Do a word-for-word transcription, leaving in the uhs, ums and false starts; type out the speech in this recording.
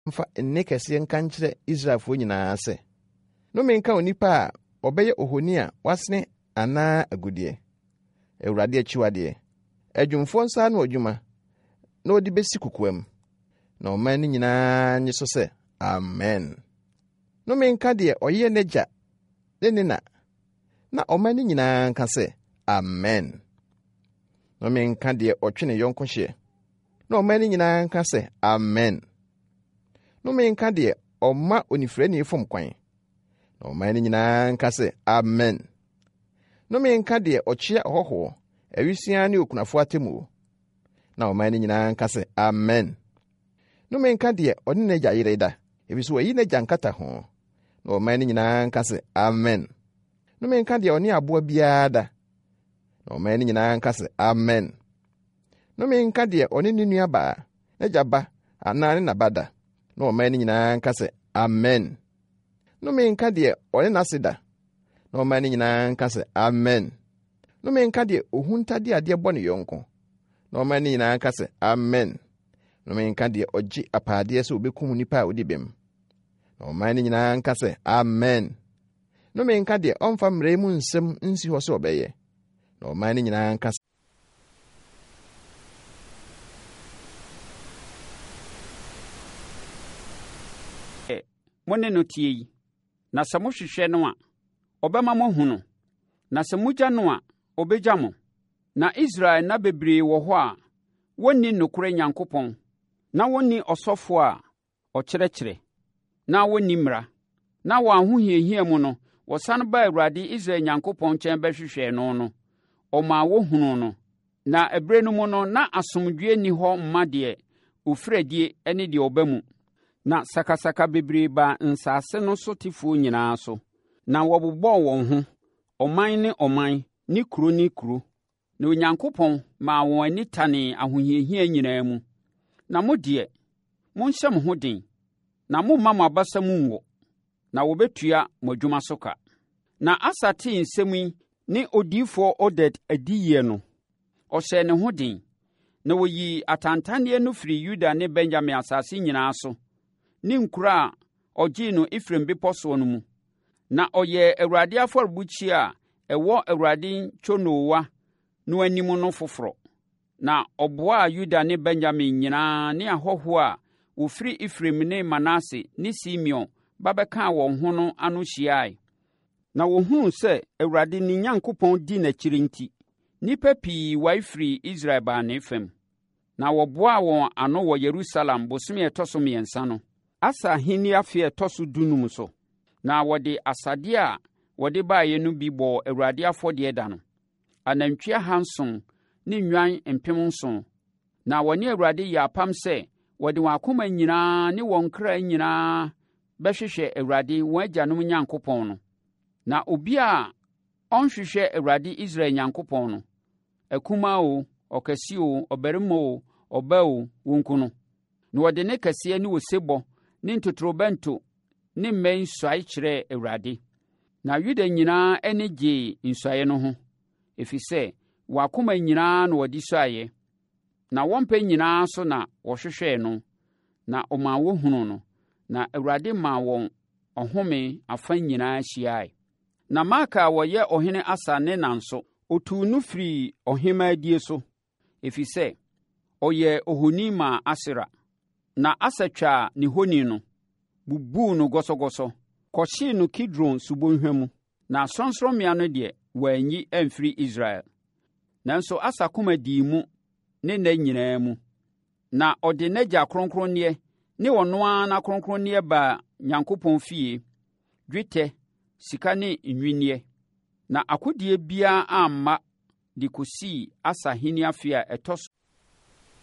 mfa nne kɛseɛ nka nkyerɛ Israelfoɔ nyinaa sɛ, nnome nka onipa a ɔbɛyɛ ohoni a wasene anaa agudeɛ. Awurade akyiwadeɛ, adwumfoɔ nsa no adwuma na ɔde bɛsi kokoam. Na ɔman no nyinaa nye so sɛ, amen. Nnome nka deɛ ɔyɛ n'agya ne ne na, na ɔman no nyinaa nka sɛ, amen. Nnome nka deɛ ɔtwe ne yɔnko hyeɛ, na ɔman no nyinaa nka sɛ, amen. Nnome nka deɛ ɔma onifirani fom kwan, na ɔman no nyinaa nka sɛ, amen. Nnome nka deɛ ɔkyea ɔhɔhoɔ, awisiaa ne okunafoɔ atemmuo, na ɔman no nyinaa nka sɛ, amen. Nnome nka deɛ ɔne n'agya yere da, ɛfiri sɛ wayi n'agya nkata ho, na ɔman no nyinaa nka sɛ, amen. Nnome nka deɛ ɔne aboa biara da, na ɔman no nyinaa nka sɛ, amen. Nnome nka deɛ ɔne ne nua baa, n'agya ba anaa ne naba da, na ɔman no nyinaa nka sɛ, amen. Nnome nka deɛ ɔne n'ase da, na ɔman no nyinaa nka sɛ, amen. Nnome nka deɛ ohu ntade adeɛ bɔ ne yɔnko, na ɔman no nyinaa nka sɛ, amen. Nnome nka deɛ ɔgye apaadeɛ sɛ obɛkum nipa a odi bem, na ɔman no nyinaa nka sɛ, amen. Nnome nka deɛ ɔmfa mmara mu nsɛm nsi hɔ sɛ ɔbɛyɛ, na ɔman no nyinaa nka sɛ, mo ne no tie yi, na sɛ mohwehwɛ no a, ɔbɛma mo hu no, na sɛ mogya no a, ɔbɛgya mo. Na Israel nna bebree wɔ hɔ a wɔnni nokorɛ Nyankopɔn, na wɔnni ɔsɔfoɔ a ɔkyerɛkyerɛ, na wɔnni mmara, na wɔn ahohiahia mu no, wɔsane baa Awurade Israel Nyankopɔn nkyɛn bɛhwehwɛ no no, ɔmaa wɔhunu no. Na ɛberɛ no mu no, na asomdwoeɛ nni hɔ mma deɛ ofiradie ne deɛ ɔba mu. Na sakasaka bebree baa nsase no so tefoɔ nyinaa so, na wɔbobɔɔ wɔn ho, ɔman ne ɔman, ne kuro ne kuro. Na Onyankopɔn maa wɔn ani tanee ahohiahia nyinaa mu. Na mo deɛ, monhyɛ mo ho den, na momma mo abasa mu ngo, na wɔbɛtua mo adwuma so ka. Na Asa tee nsɛm yi ne odiyifoɔ Oded adiyie no, ɔhyɛɛ ne ho den, na wɔyii atantanneɛ no firi Yuda ne Benyamin asase nyinaa so, ne nkuro a ɔgyee no Efraim bepɔ soɔ no mu. Na ɔyɛɛ Awurade afɔrebukyia a ɛwɔ Awurade ntwonoowa no anim no foforɔ. Na ɔboaa Yuda ne Benyamin nyinaa ne ahɔhoɔ a wɔfiri Efraim ne Manase ne Simeon babɛkaa wɔn ho no ano hyiae. Na wɔhunuu sɛ Awurade ne Nyankopɔn di n'akyiri nti, nnipa pii wae firi Israel baa ne fam. Na wɔboaa wɔn ano wɔ Yerusalem bosome a ɛtɔ so mmiɛnsa no, Asa ahenni afe a ɛtɔ so dunum so. Na wɔde asadeɛ a wɔde baeɛ no bi bɔɔ Awurade afɔdeɛ da no, anantwie ahanson ne nnwan mpem nson. Na wɔne Awurade yɛ apam sɛ wɔde wɔn akoma nyinaa ne wɔn kra nyinaa bɛhwehwɛ Awurade wɔn agyanom Nyankopɔn no. Na obiara a ɔnhwehwɛ Awurade Israel Nyankopɔn no, akumaa o, ɔkɛse o, ɔbarima o, ɔbaa o, wɔnku no. Na wɔde ne kɛseɛ ne osebɔ ne ntotorobɛnto ne mmɛn nsuae kyerɛɛ Awurade. Na Yuda nyinaa ani gyee nsuaeɛ no ho, ɛfiri sɛ wɔn akoma nyinaa na wɔde suaeɛ. Na wɔn mpɛ nyinaa so na wɔhwehwɛɛ no, na ɔmaa wɔhunu no. Na Awurade maa wɔn ɔhome afa nyinaa hyiae. Na Maaka a wɔyɛ ɔhene Asa ne na nso, ɔtuu no firii ɔhemmaa die so, ɛfiri sɛ ɔyɛ ohoni maa Asera. Na Asa twaa ne honi no, bubuu no gɔsɔgɔsɔ, kɔhyee no Kidron subɔnhwa mu. Na sorɔnsorɔmmea no deɛ, wɔanyi amfiri Israel. Nanso Asa koma dii mu ne nna nyinaa mu. Na ɔde n'agya kronkronneɛ ne ɔno ara n'akronkronneɛ baa Nyankopɔn fie, dwetɛ, sika ne nnwinneɛ. Na akodie biara amma de kɔsii Asa ahenni afe a ɛtɔ so